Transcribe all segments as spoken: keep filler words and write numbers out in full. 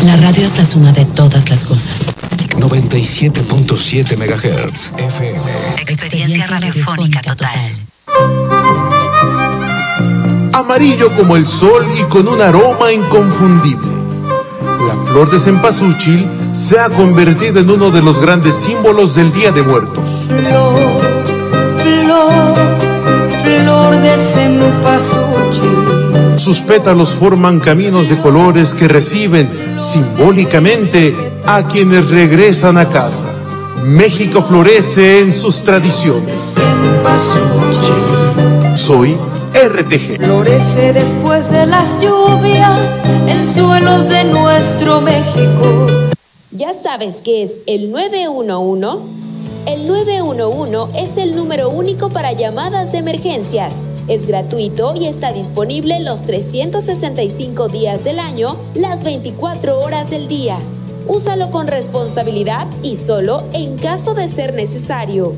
La radio es la suma de todas las cosas. noventa y siete punto siete megahertz F M. Experiencia radiofónica total. Amarillo como el sol y con un aroma inconfundible. La flor de cempasúchil se ha convertido en uno de los grandes símbolos del Día de Muertos. Flor, flor, flor de cempasúchil. Sus pétalos forman caminos de colores que reciben simbólicamente a quienes regresan a casa. México florece en sus tradiciones. Soy R T G. Florece después de las lluvias en suelos de nuestro México. ¿Ya sabes qué es el nueve uno uno? El nueve uno uno es el número único para llamadas de emergencias. Es gratuito y está disponible los trescientos sesenta y cinco días del año, las veinticuatro horas del día. Úsalo con responsabilidad y solo en caso de ser necesario.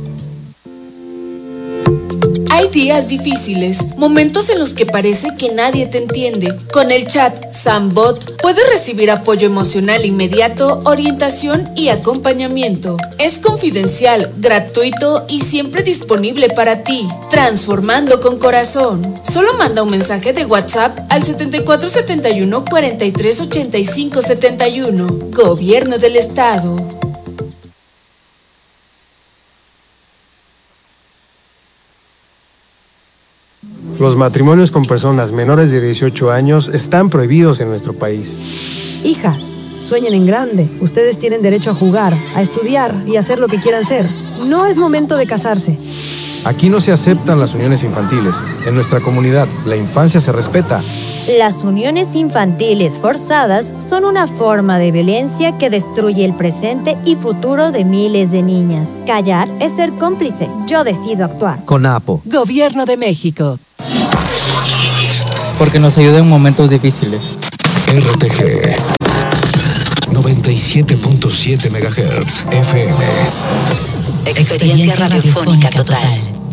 Hay días difíciles, momentos en los que parece que nadie te entiende. Con el chat Sambot puedes recibir apoyo emocional inmediato, orientación y acompañamiento. Es confidencial, gratuito y siempre disponible para ti. Transformando con corazón. Solo manda un mensaje de WhatsApp al setenta y cuatro setenta y uno cuarenta y tres ochenta y cinco setenta y uno. Gobierno del Estado. Los matrimonios con personas menores de dieciocho años están prohibidos en nuestro país. Hijas, sueñen en grande. Ustedes tienen derecho a jugar, a estudiar y a hacer lo que quieran ser. No es momento de casarse. Aquí no se aceptan las uniones infantiles. En nuestra comunidad, la infancia se respeta. Las uniones infantiles forzadas son una forma de violencia que destruye el presente y futuro de miles de niñas. Callar es ser cómplice. Yo decido actuar. CONAPO. Gobierno de México. Porque nos ayuda en momentos difíciles. R T G noventa y siete punto siete megahertz F M. Experiencia radiofónica total.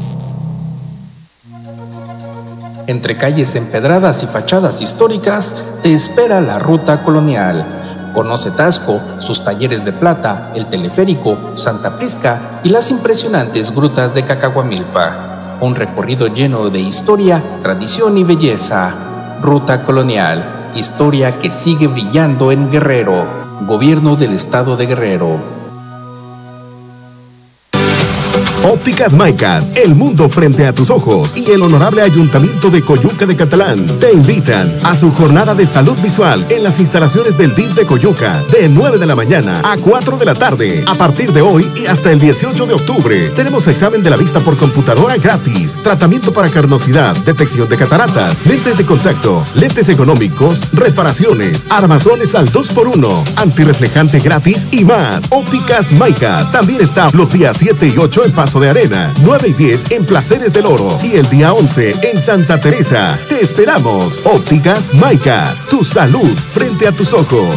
Entre calles empedradas y fachadas históricas te espera la ruta colonial. Conoce Taxco, sus talleres de plata, el teleférico, Santa Prisca y las impresionantes grutas de Cacahuamilpa. Un recorrido lleno de historia, tradición y belleza. Ruta colonial, historia que sigue brillando en Guerrero. Gobierno del Estado de Guerrero. Ópticas Maicas, el mundo frente a tus ojos y el honorable Ayuntamiento de Coyuca de Catalán te invitan a su jornada de salud visual en las instalaciones del D I F de Coyuca de nueve de la mañana a cuatro de la tarde. A partir de hoy y hasta el dieciocho de octubre tenemos examen de la vista por computadora gratis, tratamiento para carnosidad, detección de cataratas, lentes de contacto, lentes económicos, reparaciones, armazones al dos por uno, antirreflejante gratis y más. Ópticas Maicas también está los días siete y ocho en Paso de Arena, nueve y diez en Placeres del Oro y el día once en Santa Teresa. Te esperamos. Ópticas Maicas, tu salud frente a tus ojos.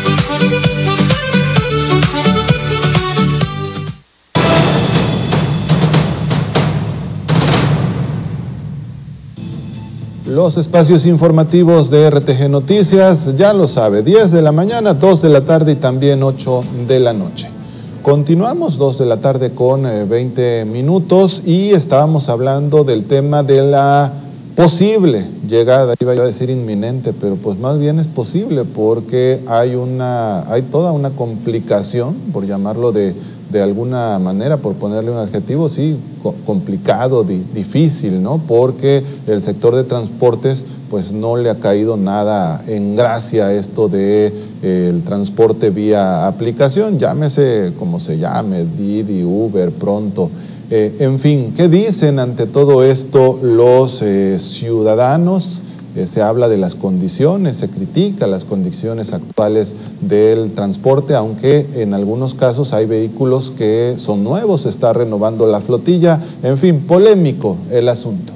Los espacios informativos de R T G Noticias, ya lo sabe, diez de la mañana, dos de la tarde y también ocho de la noche. Continuamos, dos de la tarde con eh, veinte minutos y estábamos hablando del tema de la posible llegada, iba a decir inminente, pero pues más bien es posible porque hay una, hay toda una complicación, por llamarlo de, de alguna manera, por ponerle un adjetivo, sí, co- complicado, di, difícil, ¿no? Porque el sector de transportes pues no le ha caído nada en gracia esto de eh, el transporte vía aplicación, llámese como se llame, Didi, Uber, Pronto, eh, en fin, ¿qué dicen ante todo esto los eh, ciudadanos? Eh, se habla de las condiciones, se critica las condiciones actuales del transporte, aunque en algunos casos hay vehículos que son nuevos, se está renovando la flotilla, en fin, polémico el asunto.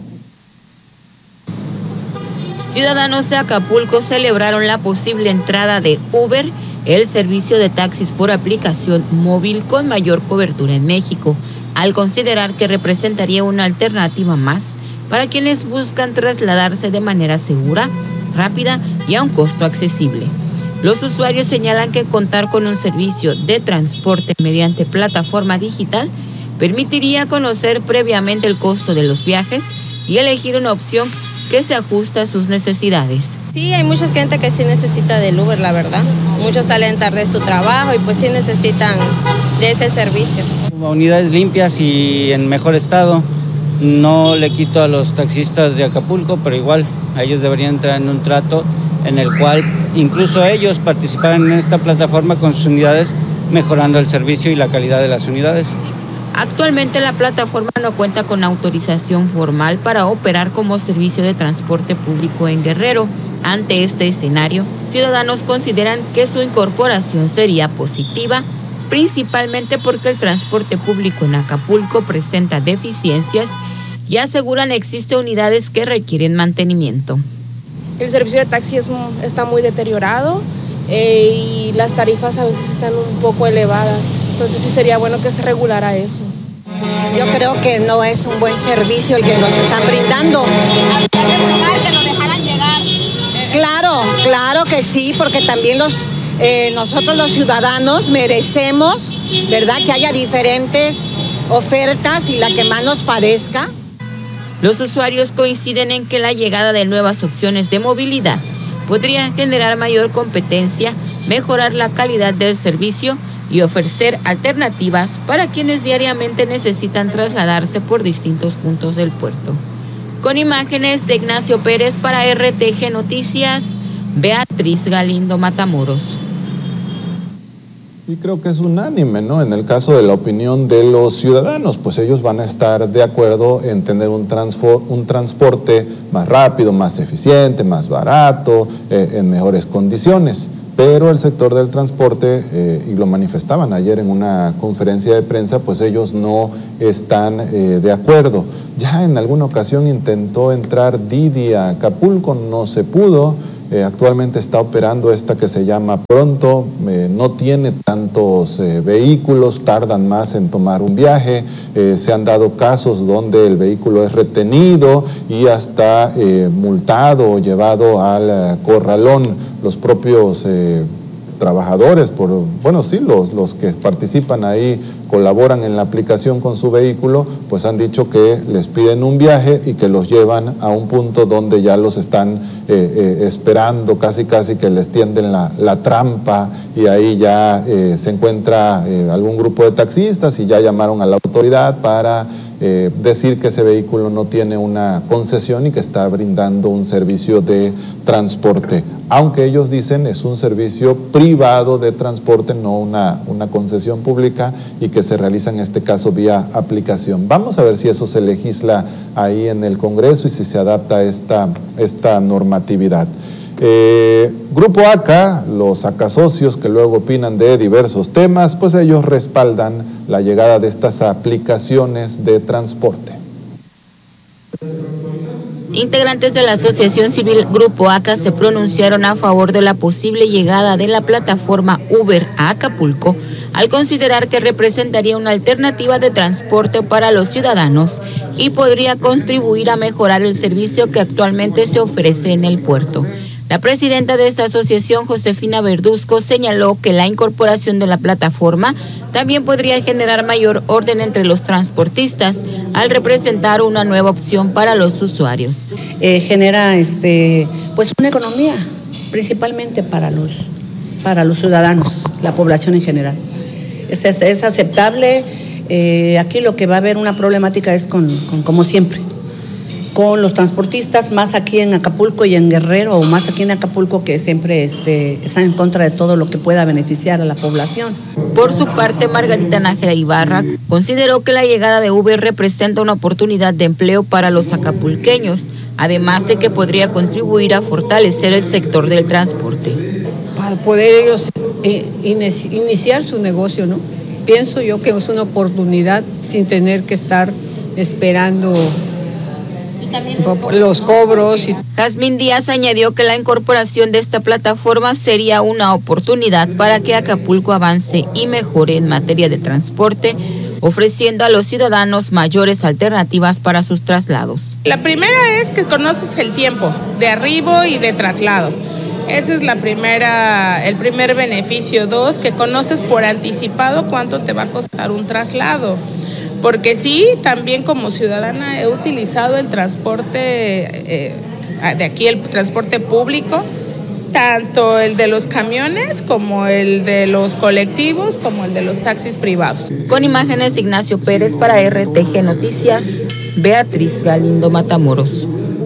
Ciudadanos de Acapulco celebraron la posible entrada de Uber, el servicio de taxis por aplicación móvil con mayor cobertura en México, al considerar que representaría una alternativa más para quienes buscan trasladarse de manera segura, rápida y a un costo accesible. Los usuarios señalan que contar con un servicio de transporte mediante plataforma digital permitiría conocer previamente el costo de los viajes y elegir una opción que se ajuste a sus necesidades. Sí, hay mucha gente que sí necesita del Uber, la verdad. Muchos salen tarde de su trabajo y pues sí necesitan de ese servicio. Unidades limpias y en mejor estado. No le quito a los taxistas de Acapulco, pero igual ellos deberían entrar en un trato en el cual incluso ellos participaran en esta plataforma con sus unidades, mejorando el servicio y la calidad de las unidades. Actualmente la plataforma no cuenta con autorización formal para operar como servicio de transporte público en Guerrero. Ante este escenario, ciudadanos consideran que su incorporación sería positiva, principalmente porque el transporte público en Acapulco presenta deficiencias y aseguran existen unidades que requieren mantenimiento. El servicio de taxi es, está muy deteriorado eh, y las tarifas a veces están un poco elevadas, entonces sí sería bueno que se regulara eso. Yo creo que no es un buen servicio el que nos están brindando. Que nos dejaran llegar. Claro, claro que sí, porque también los eh, nosotros los ciudadanos merecemos, ¿verdad?, que haya diferentes ofertas y la que más nos parezca. Los usuarios coinciden en que la llegada de nuevas opciones de movilidad podría generar mayor competencia, mejorar la calidad del servicio y ofrecer alternativas para quienes diariamente necesitan trasladarse por distintos puntos del puerto. Con imágenes de Ignacio Pérez para R T G Noticias, Beatriz Galindo Matamoros. Y creo que es unánime, ¿no? En el caso de la opinión de los ciudadanos, pues ellos van a estar de acuerdo en tener un, transfor- un transporte más rápido, más eficiente, más barato, eh, en mejores condiciones. Pero el sector del transporte, eh, y lo manifestaban ayer en una conferencia de prensa, pues ellos no están eh, de acuerdo. Ya en alguna ocasión intentó entrar Didi a Acapulco, no se pudo. Eh, actualmente está operando esta que se llama Pronto, eh, no tiene tantos eh, vehículos, tardan más en tomar un viaje, eh, se han dado casos donde el vehículo es retenido y hasta eh, multado o llevado al eh, corralón. Los propios eh, trabajadores, por, bueno sí, los, los que participan ahí, colaboran en la aplicación con su vehículo, pues han dicho que les piden un viaje y que los llevan a un punto donde ya los están eh, eh, esperando, casi casi que les tienden la, la trampa, y ahí ya eh, se encuentra eh, algún grupo de taxistas y ya llamaron a la autoridad para eh, decir que ese vehículo no tiene una concesión y que está brindando un servicio de transporte. Aunque ellos dicen es un servicio privado de transporte, no una, una concesión pública, y que se realiza en este caso vía aplicación. Vamos a ver si eso se legisla ahí en el Congreso y si se adapta a esta, esta normatividad. Eh, Grupo A C A, los A C A socios que luego opinan de diversos temas, pues ellos respaldan la llegada de estas aplicaciones de transporte. Integrantes de la Asociación Civil Grupo A C A se pronunciaron a favor de la posible llegada de la plataforma Uber a Acapulco, al considerar que representaría una alternativa de transporte para los ciudadanos y podría contribuir a mejorar el servicio que actualmente se ofrece en el puerto. La presidenta de esta asociación, Josefina Verduzco, señaló que la incorporación de la plataforma también podría generar mayor orden entre los transportistas al representar una nueva opción para los usuarios. Eh, genera este, pues una economía, principalmente para los, para los ciudadanos, la población en general. Es, es, es aceptable. Eh, aquí lo que va a haber una problemática es con, con, como siempre, con los transportistas, más aquí en Acapulco y en Guerrero, o más aquí en Acapulco, que siempre este, están en contra de todo lo que pueda beneficiar a la población. Por su parte, Margarita Nájera Ibarra consideró que la llegada de Uber representa una oportunidad de empleo para los acapulqueños, además de que podría contribuir a fortalecer el sector del transporte. Para poder ellos eh, iniciar su negocio, ¿no? Pienso yo que es una oportunidad sin tener que estar esperando los cobros. Jazmín Díaz añadió que la incorporación de esta plataforma sería una oportunidad para que Acapulco avance y mejore en materia de transporte, ofreciendo a los ciudadanos mayores alternativas para sus traslados. La primera es que conoces el tiempo de arribo y de traslado. Ese es la primera, el primer beneficio. Dos, que conoces por anticipado cuánto te va a costar un traslado. Porque sí, también como ciudadana he utilizado el transporte, eh, de aquí el transporte público, tanto el de los camiones como el de los colectivos, como el de los taxis privados. Con imágenes de Ignacio Pérez para R T G Noticias, Beatriz Galindo Matamoros.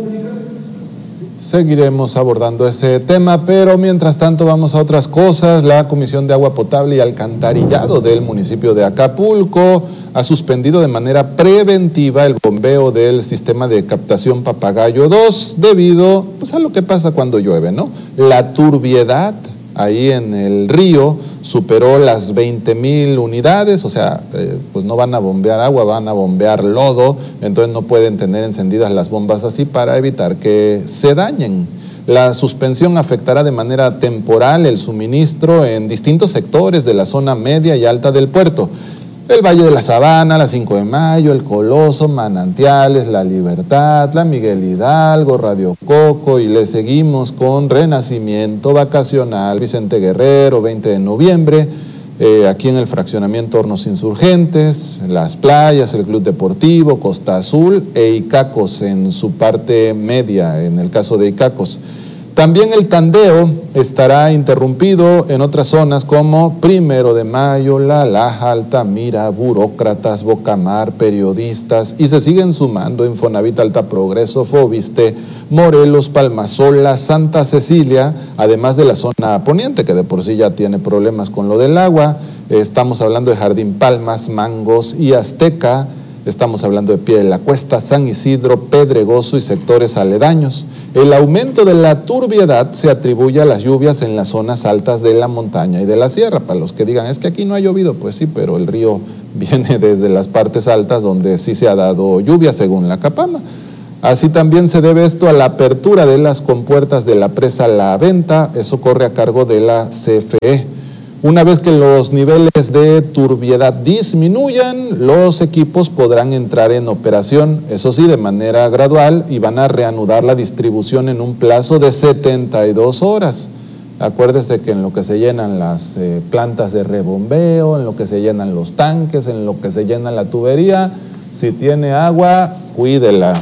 Seguiremos abordando ese tema, pero mientras tanto vamos a otras cosas. La Comisión de Agua Potable y Alcantarillado del municipio de Acapulco ha suspendido de manera preventiva el bombeo del sistema de captación Papagayo dos debido pues, a lo que pasa cuando llueve, ¿no? La turbiedad ahí en el río superó las veinte mil unidades, o sea, eh, pues no van a bombear agua, van a bombear lodo, entonces no pueden tener encendidas las bombas así para evitar que se dañen. La suspensión afectará de manera temporal el suministro en distintos sectores de la zona media y alta del puerto. El Valle de la Sabana, la cinco de mayo, el Coloso, Manantiales, La Libertad, la Miguel Hidalgo, Radio Coco, y le seguimos con Renacimiento Vacacional, Vicente Guerrero, veinte de noviembre, eh, aquí en el fraccionamiento Hornos Insurgentes, Las Playas, el Club Deportivo, Costa Azul e Icacos en su parte media, en el caso de Icacos. También el tandeo estará interrumpido en otras zonas como Primero de Mayo, La Laja, Altamira, Burócratas, Bocamar, Periodistas, y se siguen sumando Infonavit Alta Progreso, Fobiste, Morelos, Palmasola, Santa Cecilia, además de la zona poniente, que de por sí ya tiene problemas con lo del agua. Estamos hablando de Jardín Palmas, Mangos y Azteca. Estamos hablando de Pie de la Cuesta, San Isidro, Pedregoso y sectores aledaños. El aumento de la turbiedad se atribuye a las lluvias en las zonas altas de la montaña y de la sierra. Para los que digan, es que aquí no ha llovido, pues sí, pero el río viene desde las partes altas donde sí se ha dado lluvia según la Capama. Así también se debe esto a la apertura de las compuertas de la presa La Venta, eso corre a cargo de la C F E. Una vez que los niveles de turbiedad disminuyan, los equipos podrán entrar en operación, eso sí, de manera gradual, y van a reanudar la distribución en un plazo de setenta y dos horas. Acuérdese que en lo que se llenan las eh, plantas de rebombeo, en lo que se llenan los tanques, en lo que se llena la tubería, si tiene agua, cuídela.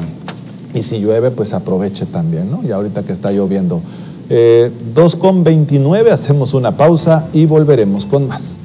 Y si llueve, pues aproveche también, ¿no? Y ahorita que está lloviendo. Eh, dos con veintinueve, hacemos una pausa y volveremos con más.